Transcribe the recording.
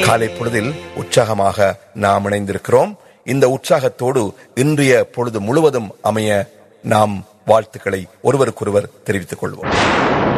காலை பொழுதில் உற்சாகமாக நாம் இணைந்திருக்கிறோம். இந்த உற்சாகத்தோடு இன்றைய பொழுது முழுவதும் அமைய நாம் வாழ்த்துக்களை ஒருவருக்கொருவர் தெரிவித்துக் கொள்வோம்.